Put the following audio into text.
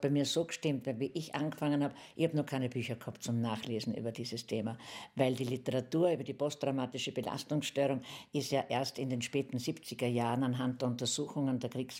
bei mir so gestimmt, weil wie ich angefangen habe, ich habe noch keine Bücher gehabt zum Nachlesen über dieses Thema, weil die Literatur über die posttraumatische Belastungsstörung ist ja erst in den späten 70er Jahren anhand der Untersuchungen der